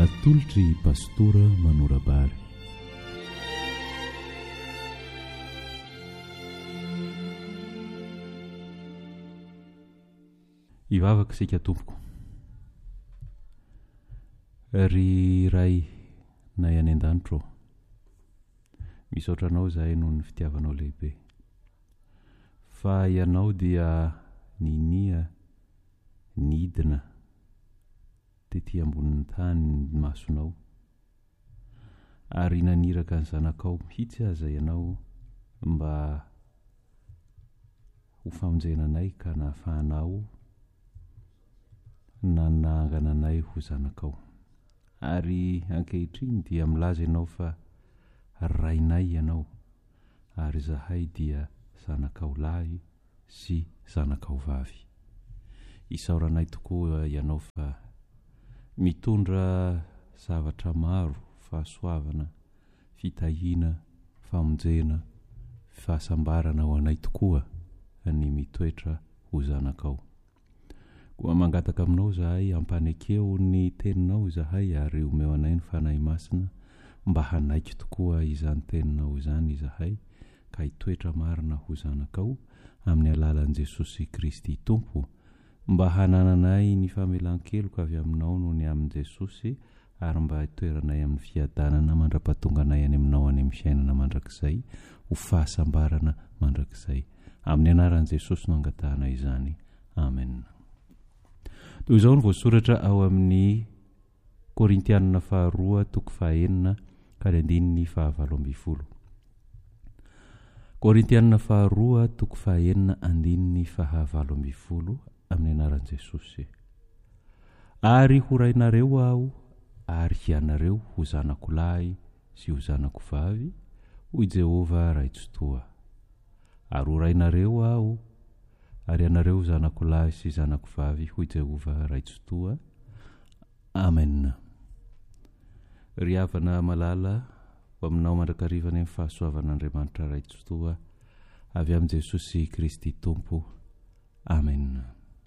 atolotry pastora Manorabary. Ivavaka isika tompoko, ry ray nay any an-danitro, misaotranao zahay noho ny fitiavanao lehibe, fa ianao dia ninia nidina tety ambonin'ny tany ny masonao, ary naniraka ny zanakao mihitsy aza ianao mba ho famonjenanay ka nahafahanao nanangana anay ho zanakao. Ary ankehitriny dia milaza ianao fa rainay ianao, ary zahay dia zanakao lahy sy zanakao vavy. Isaoranay tokoa ianao fa mitondra zavatra maro, fahasoavana, fitahiana, famonjena, fahasambarana ho anay tokoa ny mitoetra ho zanakao. Koa mangataka aminao zahay, ampanekeo ny teninao zahay, ary omeo anay ny fanahy masina mba hanaiky tokoa izany teninao izany zahay, ka hitoetra marina ho zanakao amin'ny alalan'i Jesosy Kristy Tompo, mba hanananay ny famelan-keloka avy aminao noho ny amin'i Jesosy, ary mba hitoeranay amin'ny fiadanana mandra-pahatonga anay any aminao any amin'ny fiainana mandrakizay, ho fahasambarana mandrakizay. Amin'ny anaran'i Jesosy no angatahana izany. Amen. Toy izao ny voasoratra ao amin'ny Korintianina 2:9 ka 7:20. Korintianina 2:9-7:20 amin'ny anaran'i Jesosy. Ary ho rainareo aho, ary ianareo ho zanako lahy sy ho zanako vavy, hoy Jehova Raitsotoa. Ary ho rainareo aho, ary ianareo ho zanako lahy sy zanako vavy, hoy Jehova Raitsotoa. Amen. Ry havana malala ho aminao mandrakarivana amin'ny fahasoavan'Andriamanitra Raitsotoa avy amin'i Jesosy Kristy Tompo. Amen.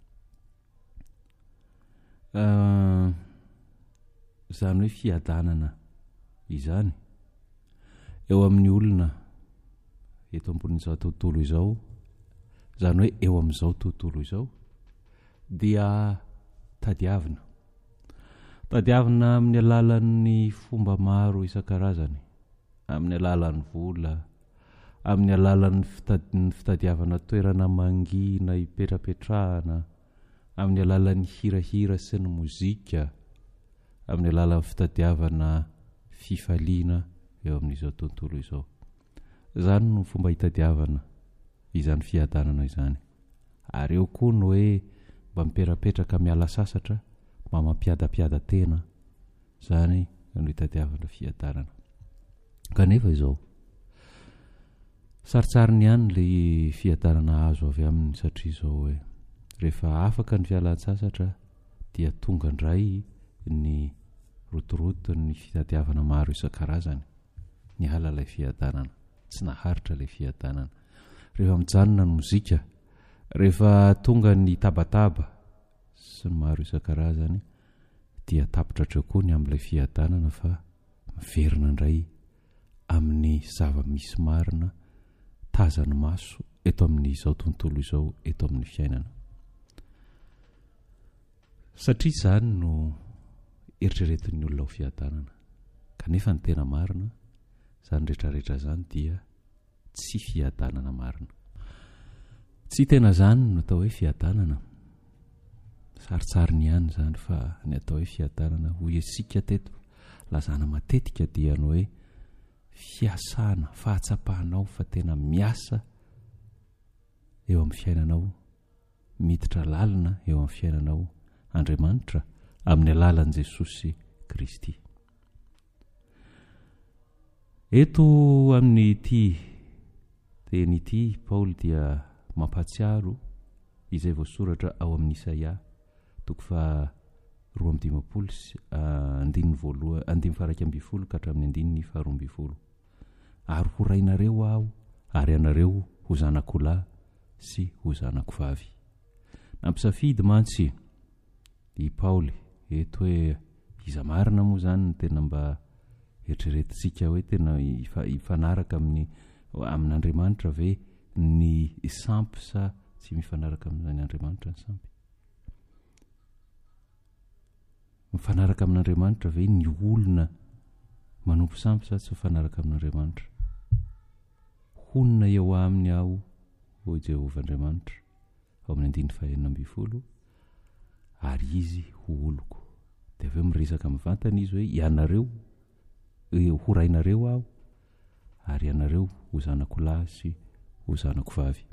Zany hoe fiadanana izany eo amin'ny olona eto ambonin'izao tontolo izao, zany hoe eo amin'izao tontolo izao, dia tadiavina amin'ny alalan'ny fomba maro isan-karazany, amin'ny alalan'ny vola, amin'ny alalan'ny fitadiavana toerana mangina hipetrapetrahana, amin'ny alalan'ny hirahira sy ny mozika, amin'ny alalan'ny fitadiavana fifaliana eo amin'izao tontolo izao. Zany no fomba hitadiavana izany fiadanana izany. Ary eo koa no hoe mba miperapetraka miala sasatra, mba mampiadapiada tena, zany no hitadiavana fiadanana. Kanefa izao, saritsariny ihany le fiadanana azo avy aminy, satria izao hoe rehefa afaka ny fialan-tsasatra dia tonga indray ny rotoroto ny fitadiavana maro isan-karazany, ny halalay fiadanana, tsy naharitra ilay fiadanana. Rehefa mijanona ny mozika, rehefa tonga ny tabataba sy ny maro isan-karazany, dia tapitratra koa ny amin'ilay fiadanana, fa miverina indray amin'ny zava-misy marina tazany maso eto amin'izao tontolo izao, eto amin'ny fiainana. Satria izany no eritreretin'ny olona ho fiadanana, kanefa ny tena marina, zany rehetrarehetra zany dia tsy fiadanana marina. Tsy tena zany no atao hoe fiadanana, saritsariny ihany zany, fa ny atao hoe fiadanana hoy isika teto lazana matetika dia ny hoe fiasana, fahatsapahanao fa tena miasa eo amin'ny fiainanao, miditra lalina eo amin'ny fiainanao Andriamanitra amin'ny alalan'i Jesosy Kristy. Eto amin'ny teny ity, Paoly dia mampatsiaro izay voasoratra ao amin'ny Isaia 2:12 ka hatramin'ny 12. Ary ho rainareo aho, ary ianareo ho zanako lahy sy ho zanako vavy. Nampisafidy mantsy i Paoly eto hoe iza marina moa zany ny tena mba eritreretintsika hoe tena ifanaraka amin'Andriamanitra ve ny sampy sa tsy mifanaraka amin'izany Andriamanitra ny sampy. Mifanaraka amin'Andriamanitra ve ny olona manompo sampy sa tsy mifanaraka amin'Andriamanitra. Honona eo aminy aho o Jehovah Andriamanitra ao amin'ny 1:20 ary izy ho oloko. Dia aveo miresaka amin'ny vantana izy hoe ianareo ho rainareo aho ary ianareo ho zanako lahy sy ho zanako vavy.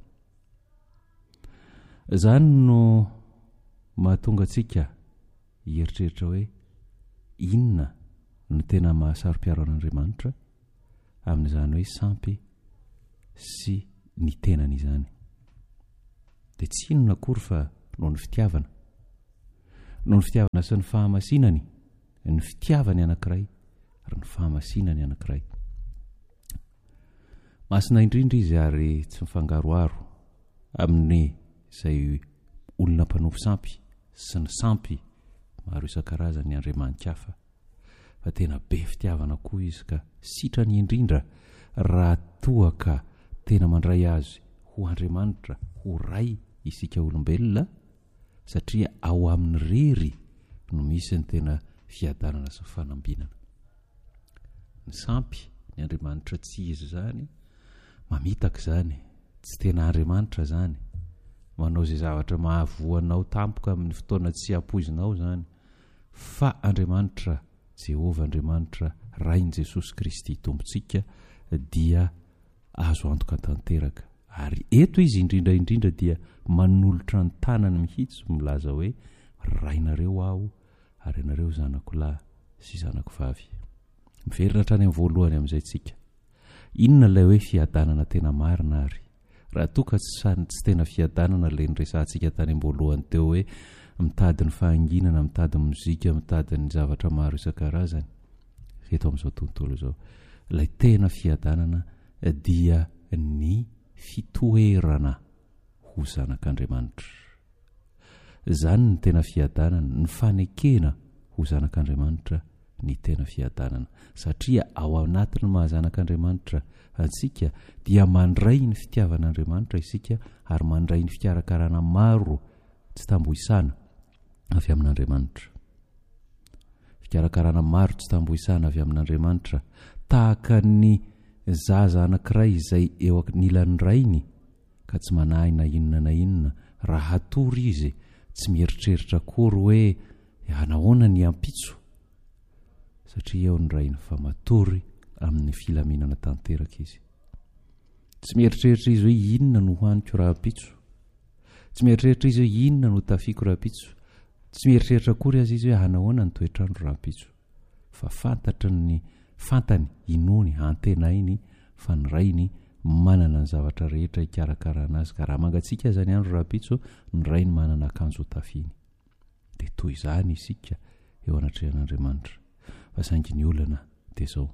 Izany no mahatonga antsika hieritreritra hoe inona no tena mahasaro-piaro an'Andriamanitra amin'izany hoe sampy sy ny tenany izany. Dia tsy inona akory fa noho ny fitiavana. Noho ny fitiavana sy ny fahamasinany, ny fitiavany anankiray ary ny fahamasinany anankiray. Masina indrindra izy ary tsy mifangaroaro amin'ny izay olona mpanompo sampy sy ny sampy maro isan-karazany Andriamanitra hafa. Fa tena be fitiavana koa izy ka sitrany indrindra raha toa ka tena mandray azy ho Andriamanitra, ho ray isika olombelona, satria ao amin'ny rery no misy ny tena fiadanana sy fanambinana. Ny sampy ny Andriamanitra tsy izy zany, mamitaka zany, tsy tena Andriamanitra zany, manao izay zavatra mahavoanao tampoka amin'ny fotoana tsy ampoizinao zany, fa Andriamanitra Jehovah Andriamanitra rain' Jesosy Kristy tompontsika dia azo antoka tanteraka. Ary eto izy indrindra indrindra dia manolotra ny tanany mihitsy milaza hoe rainareo aho ary ianareo zanako lahy sy zanako vavy. Miverina hatrany amin'ny voalohany amin'izay tsika. Inona ilay hoe fiadanana tena marina ary? Raha toa ka tsy tena fiadanana ilay niresantsika tany am-boalohany teo hoe mitady ny fahanginana, mitady mozika, mitady ny zavatra maro isan-karazany. Eto amin'izao tontolo izao, ilay tena fiadanana dia ny fitoerana ho zanak'Andriamanitra. Izany ny tena fiadanana, ny fanekena ho zanak'Andriamanitra ny tena fiadanana. Satria ao anatin'ny mahazanak'Andriamanitra antsika dia mandray ny fitiavan'Andriamanitra isika ary mandray ny fikarakarana maro tsy tambohisana avy amin'Andriamanitra. Fikarakarana maro tsy tambohisana avy amin'Andriamanitra, tahaka ny zaza anankiray izay eo anilan'ny rainy ka tsy manahy na inona na inona, raha hatory izy tsy mieritreritra akory hoe anahoana ny ampitso, satria eo ny rainy fa matory amin'ny filaminana tanteraka izy. Tsy mieritreritra izy hoe inona no hoaniko raha ampitso, tsy mieritreritra izy hoe inona no tafiako raha ampitso, tsy mieritreritra akory azy izy hoe anahoana ny toetrandro raha ampitso, fa fantany inony antenainy fa ny rainy manana ny zavatra rehetra hikarakarana azy. Ka raha mangatsika aza ny andro raha ampitso, ny rainy manana akanjo tafiany. Dia toy izany isika eo anatrehan'Andriamanitra. Fa saingy ny olana dia izao,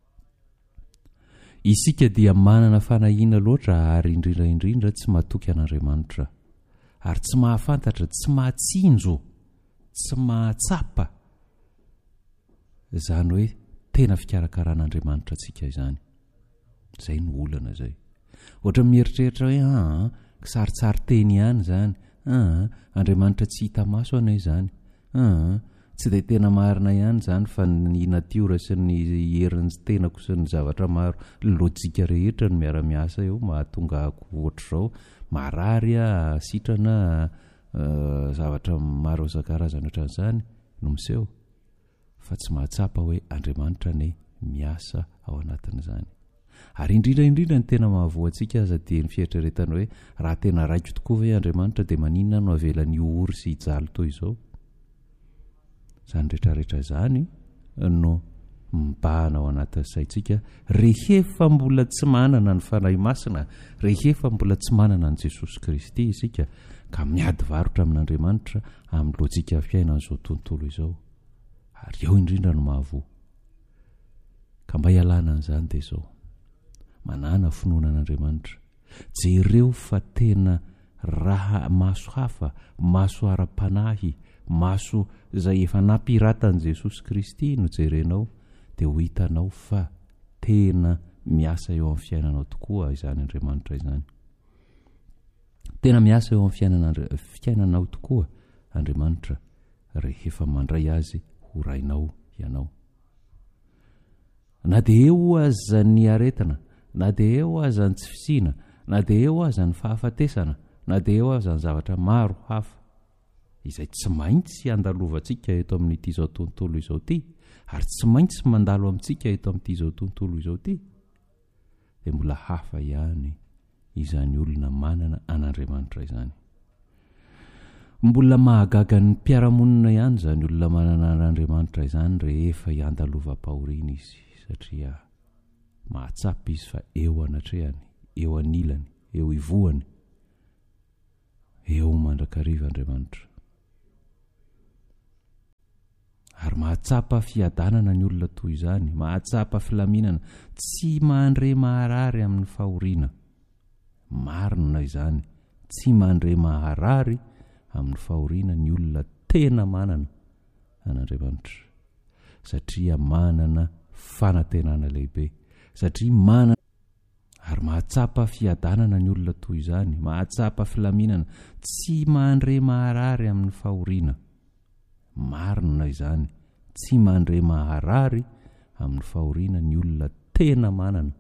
isika dia manana fanahiana loatra ary indrindra indrindra tsy mahatoky an'Andriamanitra, ary tsy mahafantatra, tsy mahatsinjo, tsy mahatsapa izany hoe tena fikarakaran'Andriamanitra antsika izany. Izay no olana izay. Ohatra mieritreritra hoe kisaritsary teny ihany izany, Andriamanitra tsy hita maso anay izany, tsy dia tena marina ihany izany fa ny natiora sy ny herin'ny tenako sy ny zavatra maro, lojika rehetra no miara-miasa eo mahatonga ohatr'izao, marary sitrana zavatra maro isan-karazany ohatran'izany no miseho, fa tsy mahatsapa hoe Andriamanitra ne miasa ao anatin'izany. Ary indrindra indrindra ny tena mahavoantsika aza dia ny fieritreretana hoe raha tena raiko tokoa hoe Andriamanitra dia maninona no avelany ory sy hijaly toy izao. Izany rehetrarehetra izany no mibahana ao anatin'ny saintsika rehefa mbola tsy manana ny fanahy masina, rehefa mbola tsy manana ny Jesosy Kristy isika, ka miady varotra amin'Andriamanitra amin'ny lojika fiainan'izao tontolo izao. Ary eo indrindra no mahavoa. Ka mba hialana an'izany dia izao, manana finoanan'Andriamanitra, jereo fa tena raha maso hafa, maso ara-panahy, maso izay efa nampiratan'i Jesosy Kristy no jerenao dia ho hitanao fa tena miasa eo amin'ny fiainanao tokoa izany Andriamanitra izany. Tena miasa eo amin'ny fiainanao tokoa Andriamanitra rehefa mandray azy ho rainao ianao. Na dia eo aza ny aretina, na dia eo aza ny tsy fisiana, na dia eo aza ny fahafatesana, na dia eo aza ny zavatra maro hafa izay tsy maintsy andalovantsika eto amin'ity izao tontolo izao ity, ary tsy maintsy mandalo amintsika eto amin'ity izao tontolo izao ity, dia mbola hafa ihany izany olona manana an'Andriamanitra izany. Mbola mahagaga ny mpiaramonina ihany izany olona manana an'Andriamanitra izany rehefa hiandalovam-pahoriana izy, satria mahatsapa izy fa eo anatrehany, eo anilany, eo ivohany, eo mandrakariva Andriamanitra. Ary mahatsapa fiadanana ny olona toy izany, mahatsapa filaminana, tsy mandre maharary amin'ny fahoriana. Marina izany, tsy mandre maharary amin'ny fahoriana ny olona tena manana an'Andriamanitra, satria manana fanantenana lehibe, satria manana. Ary mahatsapa fiadanana ny olona toy izany, mahatsapa filaminana, tsy mandre maharary amin'ny fahoriana. Marina izany, tsy mandre maharary amin'ny fahoriana ny olona tena manana